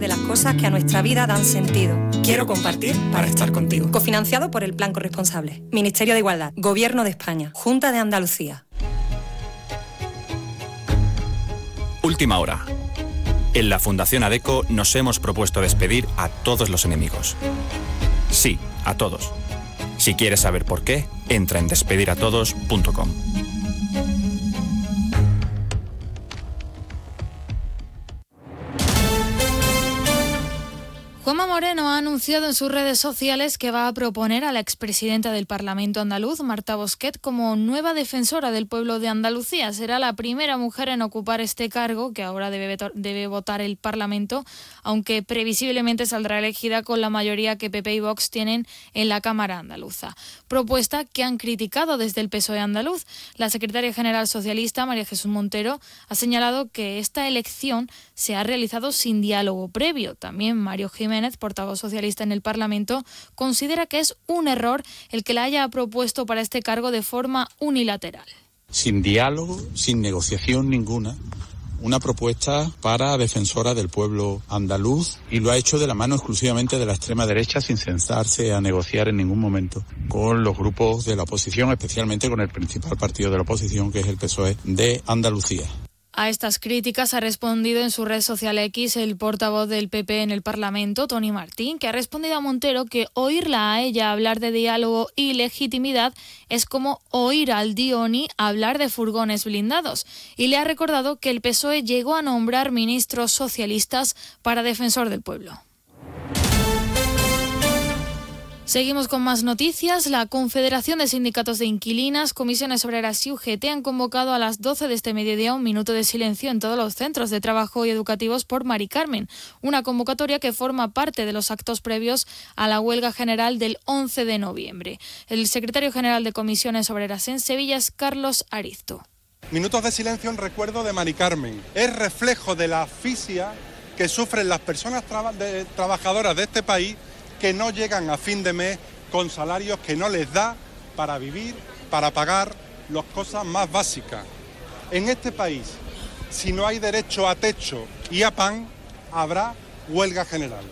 de las cosas que a nuestra vida dan sentido. Quiero compartir para estar contigo. Cofinanciado por el Plan Corresponsable. Ministerio de Igualdad. Gobierno de España. Junta de Andalucía. Última hora. En la Fundación ADECO nos hemos propuesto despedir a todos los enemigos. Sí, a todos. Si quieres saber por qué, entra en despediratodos.com. Juanma Moreno ha anunciado en sus redes sociales que va a proponer a la expresidenta del Parlamento andaluz, Marta Bosquet, como nueva defensora del pueblo de Andalucía. Será la primera mujer en ocupar este cargo, que ahora debe votar el Parlamento, aunque previsiblemente saldrá elegida con la mayoría que PP y Vox tienen en la Cámara andaluza. Propuesta que han criticado desde el PSOE andaluz. La secretaria general socialista, María Jesús Montero, ha señalado que esta elección se ha realizado sin diálogo previo. También Mario Jiménez, portavoz socialista en el Parlamento, considera que es un error el que la haya propuesto para este cargo de forma unilateral. Sin diálogo, sin negociación ninguna, una propuesta para defensora del pueblo andaluz, y lo ha hecho de la mano exclusivamente de la extrema derecha, sin sentarse a negociar en ningún momento con los grupos de la oposición, especialmente con el principal partido de la oposición, que es el PSOE de Andalucía. A estas críticas ha respondido en su red social X el portavoz del PP en el Parlamento, Tony Martín, que ha respondido a Montero que oírla a ella hablar de diálogo y legitimidad es como oír al Dioni hablar de furgones blindados, y le ha recordado que el PSOE llegó a nombrar ministros socialistas para defensor del pueblo. Seguimos con más noticias. La Confederación de Sindicatos de Inquilinas, Comisiones Obreras y UGT han convocado a las 12 de este mediodía un minuto de silencio en todos los centros de trabajo y educativos por Mari Carmen, una convocatoria que forma parte de los actos previos a la huelga general del 11 de noviembre. El secretario general de Comisiones Obreras en Sevilla es Carlos Arizto. Minutos de silencio en recuerdo de Mari Carmen. Es reflejo de la asfixia que sufren las personas trabajadoras de este país, que no llegan a fin de mes con salarios que no les da para vivir, para pagar las cosas más básicas. En este país, si no hay derecho a techo y a pan, habrá huelga general.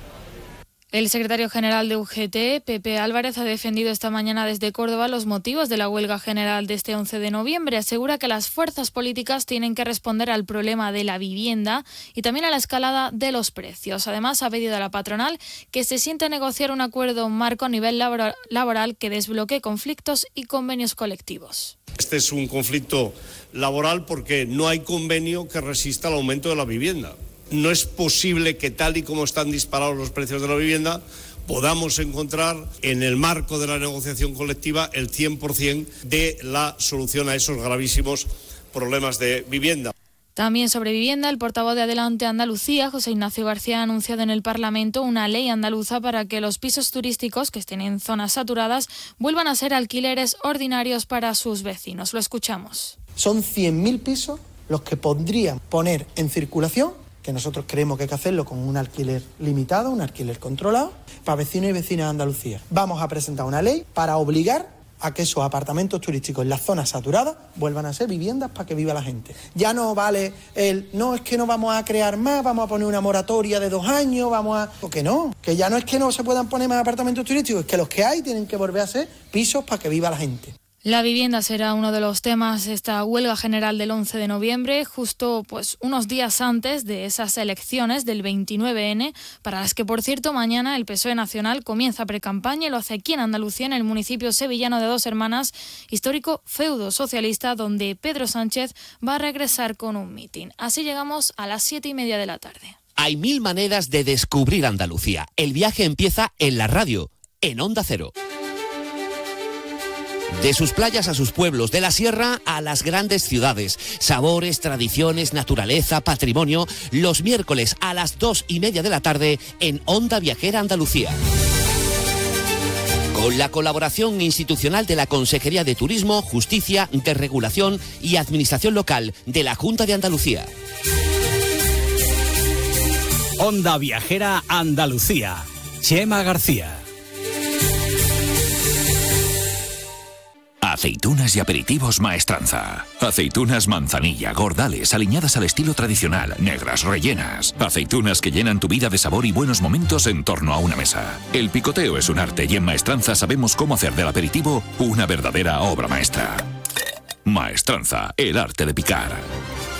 El secretario general de UGT, Pepe Álvarez, ha defendido esta mañana desde Córdoba los motivos de la huelga general de este 11 de noviembre. Asegura que las fuerzas políticas tienen que responder al problema de la vivienda y también a la escalada de los precios. Además, ha pedido a la patronal que se siente a negociar un acuerdo marco a nivel laboral que desbloquee conflictos y convenios colectivos. Este es un conflicto laboral porque no hay convenio que resista al aumento de la vivienda. No es posible que, tal y como están disparados los precios de la vivienda, podamos encontrar en el marco de la negociación colectiva el 100% de la solución a esos gravísimos problemas de vivienda. También sobre vivienda, el portavoz de Adelante Andalucía, José Ignacio García, ha anunciado en el Parlamento una ley andaluza para que los pisos turísticos que estén en zonas saturadas vuelvan a ser alquileres ordinarios para sus vecinos. Lo escuchamos. Son 100.000 pisos los que podrían poner en circulación, que nosotros creemos que hay que hacerlo con un alquiler limitado, un alquiler controlado, para vecinos y vecinas de Andalucía. Vamos a presentar una ley para obligar a que esos apartamentos turísticos en las zonas saturadas vuelvan a ser viviendas para que viva la gente. Ya no vale no, es que no vamos a crear más, vamos a poner una moratoria de 2 años, que ya no es que no se puedan poner más apartamentos turísticos, es que los que hay tienen que volver a ser pisos para que viva la gente. La vivienda será uno de los temas de esta huelga general del 11 de noviembre, justo unos días antes de esas elecciones del 29N, para las que, por cierto, mañana el PSOE nacional comienza precampaña y lo hace aquí en Andalucía, en el municipio sevillano de Dos Hermanas, histórico feudo socialista, donde Pedro Sánchez va a regresar con un mitin. Así llegamos a las 7:30 de la tarde. Hay 1000 maneras de descubrir Andalucía. El viaje empieza en la radio, en Onda Cero. De sus playas a sus pueblos, de la sierra a las grandes ciudades. Sabores, tradiciones, naturaleza, patrimonio. Los miércoles a las 2:30 de la tarde en Onda Viajera Andalucía. Con la colaboración institucional de la Consejería de Turismo, Justicia, Desregulación y Administración Local de la Junta de Andalucía. Onda Viajera Andalucía. Chema García. Aceitunas y aperitivos Maestranza. Aceitunas manzanilla, gordales, aliñadas al estilo tradicional, negras, rellenas. Aceitunas que llenan tu vida de sabor y buenos momentos en torno a una mesa. El picoteo es un arte y en Maestranza sabemos cómo hacer del aperitivo una verdadera obra maestra. Maestranza, el arte de picar.